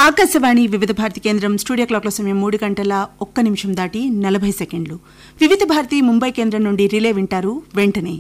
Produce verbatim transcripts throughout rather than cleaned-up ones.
ఆకాశవాణి వివిధ భారతి కేంద్రం స్టూడియో క్లాక్ల సమయం మూడు గంటల ఒక్క నిమిషం దాటి నలభై సెకండ్లు. వివిధ భారతి ముంబై కేంద్రం నుండి రిలే వింటారు వెంటనే.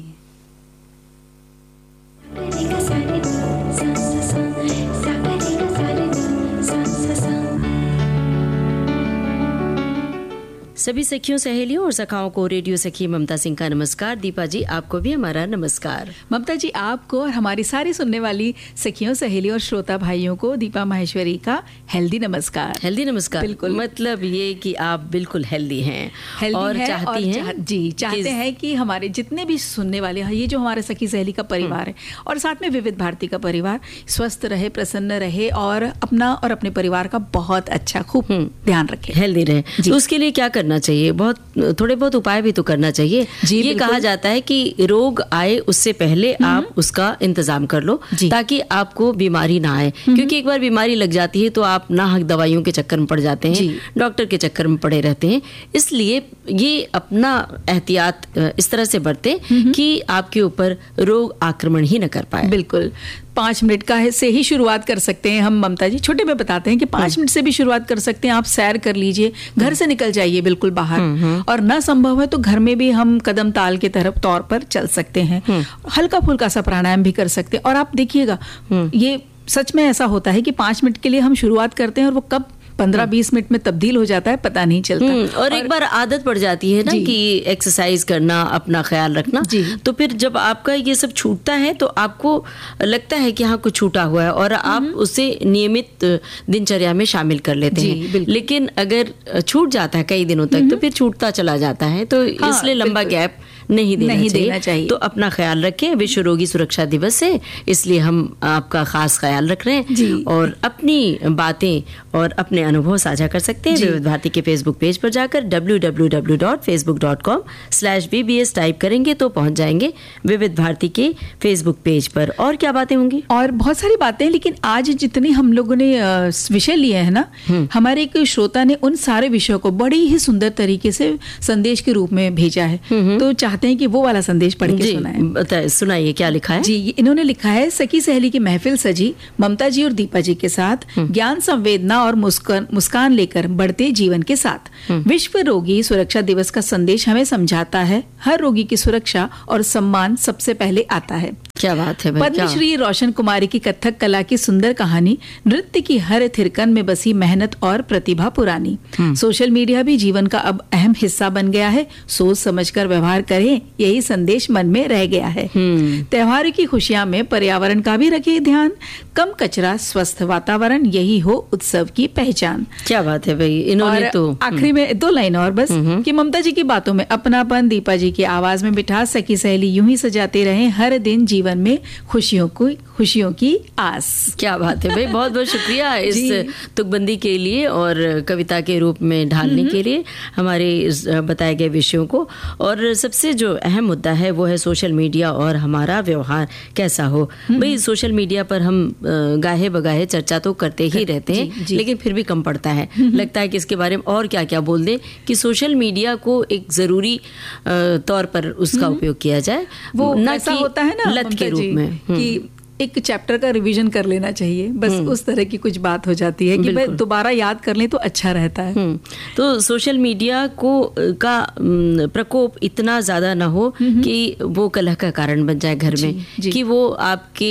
सभी सखियों सहेलियों और सखाओं को रेडियो सखी ममता सिंह का नमस्कार. दीपा जी आपको भी हमारा नमस्कार. ममता जी आपको और हमारी सारी सुनने वाली सखियों सहेलियों और श्रोता भाइयों को दीपा माहेश्वरी का हेल्दी नमस्कार. हेल्दी नमस्कार. बिल्कुल, मतलब ये कि आप बिल्कुल हेल्दी हैं और है चाहती और हैं चाह, जी चाहते हैं कि हमारे जितने भी सुनने वाले हैं, ये जो हमारे सखी सहेली का परिवार है और साथ में विविध भारती का परिवार स्वस्थ रहे, प्रसन्न रहे और अपना और अपने परिवार का बहुत अच्छा खूब ध्यान रखे, हेल्दी रहे. तो उसके लिए क्या करना चाहिए? बहुत थोड़े बहुत उपाय भी तो करना चाहिए. ये कहा जाता है कि रोग आए उससे पहले आप उसका इंतजाम कर लो ताकि आपको बीमारी ना आए, क्योंकि एक बार बीमारी लग जाती है तो आप नाहक दवाइयों के चक्कर में पड़ जाते हैं, डॉक्टर के चक्कर में पड़े रहते हैं. इसलिए ये अपना एहतियात इस तरह से बरते कि आपके ऊपर रोग आक्रमण ही न कर पाए. बिल्कुल, पाँच मिनट का है से ही शुरुआत कर सकते हैं हम. ममता जी छोटे में बताते हैं कि पाँच मिनट से भी शुरुआत कर सकते हैं. आप सैर कर लीजिए, घर से निकल जाइए बिल्कुल बाहर, और ना संभव है तो घर में भी हम कदम ताल के तरफ तौर पर चल सकते हैं. हल्का फुल्का सा प्राणायाम भी कर सकते हैं. और आप देखिएगा ये सच में ऐसा होता है कि पाँच मिनट के लिए हम शुरुआत करते हैं और वो कब पंद्रह बीस मिनट में तब्दील हो जाता है पता नहीं चलता. और, और एक बार आदत पड़ जाती है ना कि एक्सरसाइज करना, अपना ख्याल रखना, तो फिर जब आपका ये सब छूटता है तो आपको लगता है कि हाँ कुछ छूटा हुआ है और आप उसे नियमित दिनचर्या में शामिल कर लेते हैं. लेकिन अगर छूट जाता है कई दिनों तक तो फिर छूटता चला जाता है, तो हाँ, इसलिए लंबा गैप नहीं देना नहीं चाहिए. देना चाहिए. तो अपना ख्याल रखें. विश्व रोगी सुरक्षा दिवस है इसलिए हम आपका खास ख्याल रख रहे हैं और अपनी बातें और अपने अनुभव साझा कर सकते हैं विविध भारती के फेसबुक पेज पर जाकर W W W dot Facebook dot com slash B B S type करेंगे तो पहुंच जाएंगे विविध भारती के फेसबुक पेज पर. और क्या बातें होंगी? और बहुत सारी बातें, लेकिन आज जितनी हम लोगों ने विषय लिए हैं ना, हमारे एक श्रोता ने उन सारे विषयों को बड़ी ही सुंदर तरीके से संदेश के रूप में भेजा है. तो चाहते हैं कि वो वाला संदेश पढ़ के सुनाएं. सुनाइए क्या लिखा है. जी इन्होंने लिखा है, सखी सहेली की महफिल सजी ममता जी और दीपा जी के साथ, ज्ञान संवेदना और मुस्कान मुस्कान लेकर बढ़ते जीवन के साथ. विश्व रोगी सुरक्षा दिवस का संदेश हमें समझाता है हर रोगी की सुरक्षा और सम्मान सबसे पहले आता है. क्या बात है. पद्मश्री रोशन कुमारी की कथक कला की सुंदर कहानी, नृत्य की हर थिरकन में बसी मेहनत और प्रतिभा पुरानी. सोशल मीडिया भी जीवन का अब अहम हिस्सा बन गया है, सोच समझकर व्यवहार करें यही संदेश मन में रह गया है. त्योहार की खुशियां में पर्यावरण का भी रखे ध्यान, कम कचरा स्वस्थ वातावरण यही हो उत्सव की पहचान. क्या बात है भाई. इन्होंने तो आखिरी में दो लाइन और बस कि ममता जी की बातों में अपनापन, दीपा जी की आवाज में मिठास, सखी सहेली यूं ही सजाते रहे हर दिन जीवन में खुशियों को खुशियों की आस. क्या बात है भाई. बहुत बहुत शुक्रिया इस तुकबंदी के लिए और कविता के रूप में ढालने के लिए हमारे बताए गए विषयों को. और सबसे जो अहम मुद्दा है वो है सोशल मीडिया और हमारा व्यवहार कैसा हो. भाई सोशल मीडिया पर हम गाहे बगाहे चर्चा तो करते ही रहते हैं, जी, जी. लेकिन फिर भी कम पड़ता है. लगता है कि इसके बारे में और क्या क्या बोल दें कि सोशल मीडिया को एक जरूरी तौर पर उसका उपयोग किया जाए. वो ऐसा होता है ना लत के रूप में कि एक चैप्टर का रिवीजन कर लेना चाहिए, बस उस तरह की कुछ बात हो जाती है कि भाई दोबारा याद कर लें तो अच्छा रहता है. तो सोशल मीडिया को का प्रकोप इतना ज्यादा ना हो कि वो कलह का कारण बन जाए घर में, जी, कि वो आपके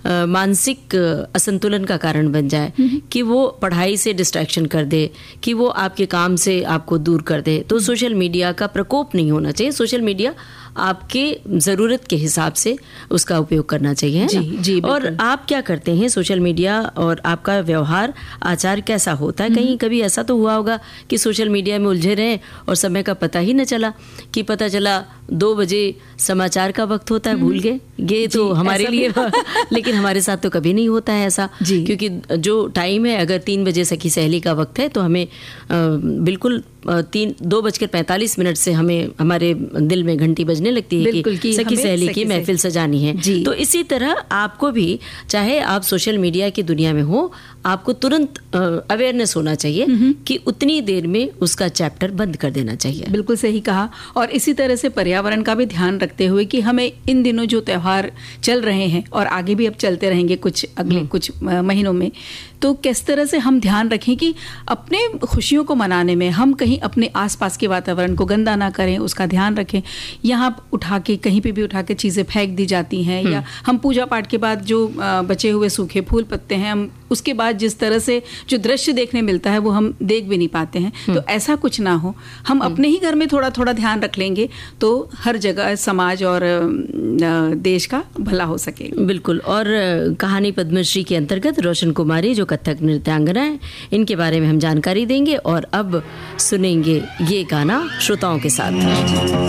मानसिक असंतुलन का कारण बन जाए, कि वो पढ़ाई से डिस्ट्रैक्शन कर दे, कि वो आपके काम से आपको दूर कर दे. तो सोशल मीडिया का प्रकोप नहीं होना चाहिए. सोशल मीडिया आपके जरूरत के हिसाब से उसका उपयोग करना चाहिए, है जी, ना? जी, और आप क्या करते हैं सोशल मीडिया और आपका व्यवहार आचार कैसा होता है? कहीं कभी ऐसा तो हुआ होगा कि सोशल मीडिया में उलझे रहे और समय का पता ही न चला, कि पता चला दो बजे समाचार का वक्त होता है, भूल गए. ये तो हमारे लिए लेकिन हमारे साथ तो कभी नहीं होता है ऐसा, क्योंकि जो टाइम है अगर तीन बजे सखी सहेली का वक्त है तो हमें आ, बिल्कुल तीन दो बजकर पैंतालीस मिनट से हमें हमारे दिल में घंटी बजनी समझने लगती है कि, कि सखी सहेली की महफिल सजानी है। तो इसी तरह आपको भी, चाहे आप सोशल मीडिया की दुनिया में हो, आपको तुरंत अवेयरनेस होना चाहिए कि उतनी देर में उसका चैप्टर बंद कर देना चाहिए। बिल्कुल सही कहा। और इसी तरह से पर्यावरण का भी ध्यान रखते हुए कि हमें इन दिनों जो त्यौहार चल रहे हैं और आगे भी अब चलते रहेंगे कुछ अगले कुछ महीनों में, तो किस तरह से हम ध्यान रखें कि अपने खुशियों को मनाने में हम कहीं अपने आसपास के वातावरण को गंदा ना करें, उसका ध्यान रखें। यहाँ उठा के कहीं पे भी उठा के चीज़ें फेंक दी जाती हैं, या हम पूजा पाठ के बाद जो बचे हुए सूखे फूल पत्ते हैं, हम उसके बाद जिस तरह से जो दृश्य देखने मिलता है वो हम देख भी नहीं पाते हैं। तो ऐसा कुछ ना हो, हम अपने ही घर में थोड़ा थोड़ा ध्यान रख लेंगे तो हर जगह समाज और देश का भला हो सकेगा। बिल्कुल। और कहानी पद्मश्री के अंतर्गत रोशन कुमारी जो कथक नृत्यांगना है, इनके बारे में हम जानकारी देंगे। और अब सुनेंगे ये गाना श्रोताओं के साथ।